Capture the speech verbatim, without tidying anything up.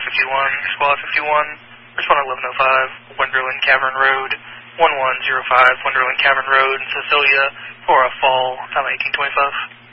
fifty-one, Squad fifty-one, respond eleven oh five, Wonderland Cavern Road, one one zero five, Wonderland Cavern Road in Cecilia, for a fall, time eighteen twenty-five.